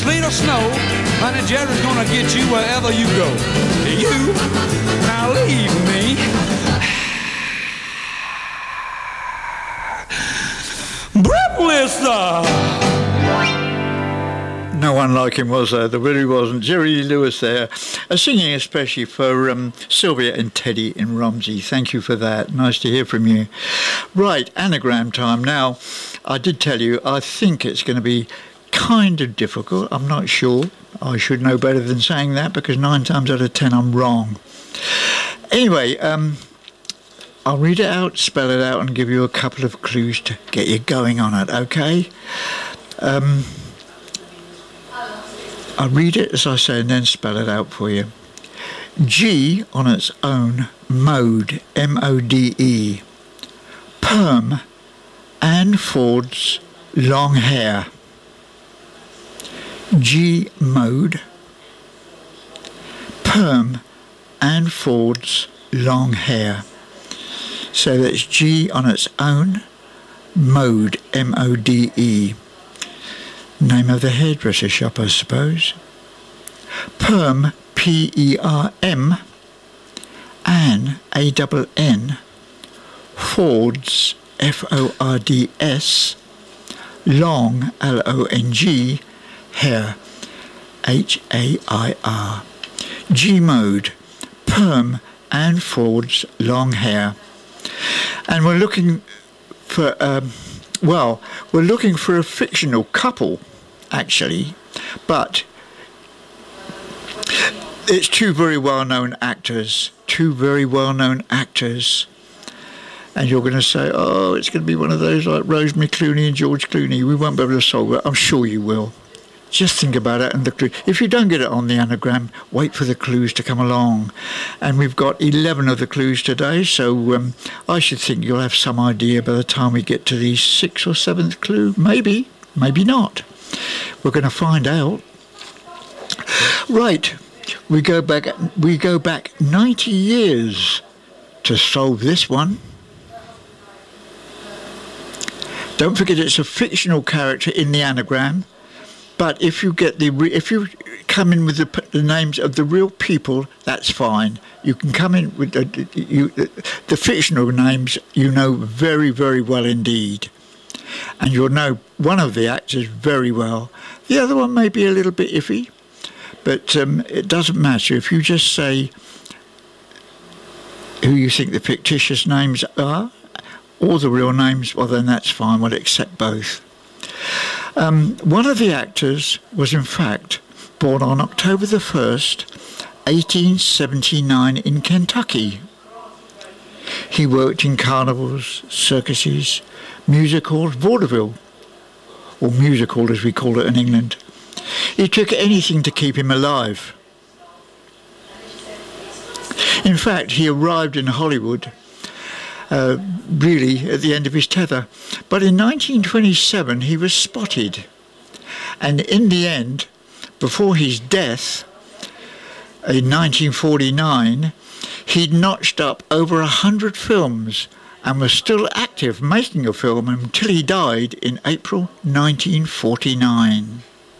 sleet or snow, honey, Jerry's gonna get you wherever you go. You, now leave me. Breathless. No one like him, was there? There really wasn't. Jerry Lewis there, singing especially for Sylvia and Teddy in Romsey. Thank you for that. Nice to hear from you. Right, anagram time. Now, I did tell you, I think it's going to be kind of difficult. I'm not sure. I should know better than saying that because 9 times out of 10 I'm wrong. Anyway, I'll read it out, spell it out, and give you a couple of clues to get you going on it, okay? I'll read it as I say and then spell it out for you. G on its own, mode, M-O-D-E. Perm, Anne Ford's long hair. G mode. Perm, Anne Ford's long hair. So that's G on its own, mode, M-O-D-E. Name of the hairdresser shop, I suppose. Perm, P-E-R-M. Anne, A-N-N. Ford's, F-O-R-D-S. Long, L-O-N-G. Hair, H-A-I-R. G mode. Perm, Anne Ford's long hair. And we're looking for... we're looking for a fictional couple, actually, but it's two very well-known actors, and you're going to say, oh, it's going to be one of those like Rosemary Clooney and George Clooney. We won't be able to solve it. I'm sure you will. Just think about it and the clue. If you don't get it on the anagram, wait for the clues to come along. And we've got 11 of the clues today, so I should think you'll have some idea by the time we get to the 6th or 7th clue. Maybe, maybe not. We're going to find out. Right, we go back 90 years to solve this one. Don't forget it's a fictional character in the anagram. But if you come in with the names of the real people, that's fine. You can come in with the fictional names you know very, very well indeed. And you'll know one of the actors very well. The other one may be a little bit iffy, but it doesn't matter. If you just say who you think the fictitious names are, or the real names, well then that's fine. We'll accept both. One of the actors was in fact born on October the 1st, 1879 in Kentucky. He worked in carnivals, circuses, music halls, vaudeville, or music hall as we call it in England. He took anything to keep him alive. In fact, he arrived in Hollywood really at the end of his tether. But in 1927 he was spotted, and in the end, before his death in 1949, he'd notched up over 100 films and was still active making a film until he died in April 1949.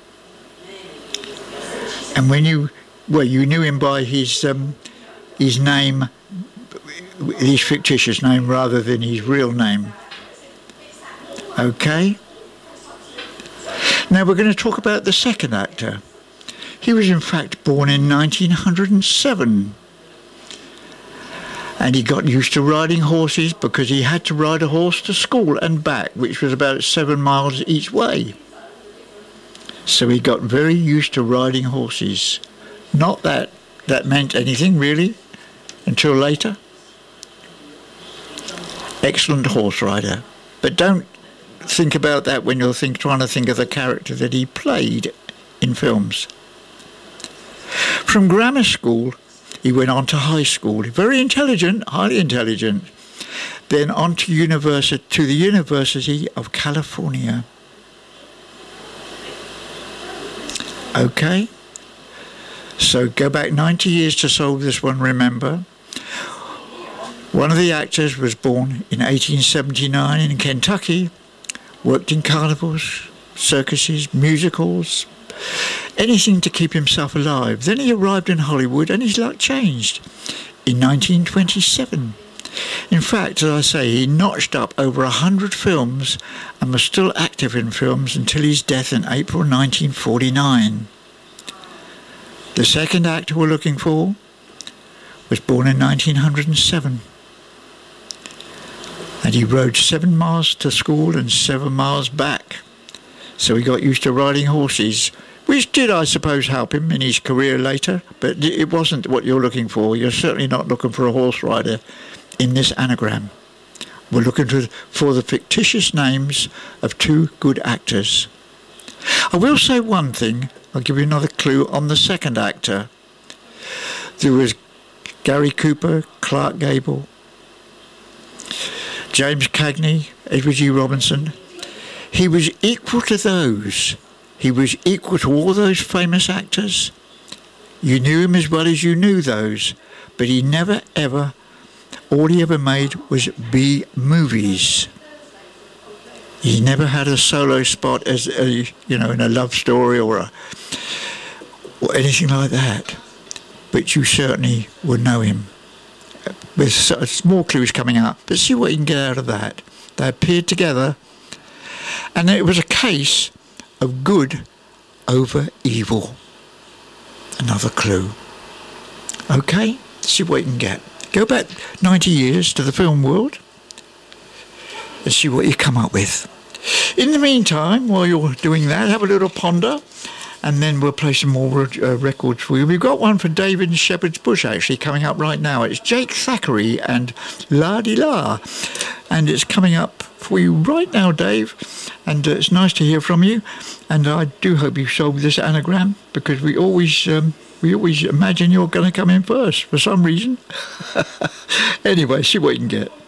And when you knew him by his name, his fictitious name rather than his real name. Okay? Now we're going to talk about the second actor. He was in fact born in 1907. And he got used to riding horses because he had to ride a horse to school and back, which was about 7 miles each way. So he got very used to riding horses. Not that that meant anything really until later. Excellent horse rider. But don't think about that when you're trying to think of the character that he played in films. From grammar school, he went on to high school. Very intelligent, highly intelligent. Then on to the University of California. Okay? So go back 90 years to solve this one, remember. One of the actors was born in 1879 in Kentucky, worked in carnivals, circuses, musicals, Anything to keep himself alive. Then he arrived in Hollywood and his luck changed. In 1927. In fact, as I say, he notched up over 100 films and was still active in films until his death in April 1949. The second actor we're looking for was born in 1907. And he rode 7 miles to school and 7 miles back. So he got used to riding horses, which did, I suppose, help him in his career later. But it wasn't what you're looking for. You're certainly not looking for a horse rider in this anagram. We're looking for the fictitious names of 2 good actors. I will say one thing. I'll give you another clue on the second actor. There was Gary Cooper, Clark Gable, James Cagney, Edward G. Robinson. He was equal to those. He was equal to all those famous actors. You knew him as well as you knew those, but he never ever, all he ever made was B movies. He never had a solo spot as in a love story or anything like that. But you certainly would know him. With small clues coming out, but see what you can get out of that. They appeared together, and it was a case of good over evil. Another clue. Okay, see what you can get. Go back 90 years to the film world and see what you come up with. In the meantime, while you're doing that, have a little ponder, and then we'll play some more records for you. We've got one for David and Shepherd's Bush, actually, coming up right now. It's Jake Thackeray and La-Di-La. And it's coming up for you right now, Dave. And it's nice to hear from you. And I do hope you solved this anagram, because we always imagine you're going to come in first for some reason. Anyway, see what you can get.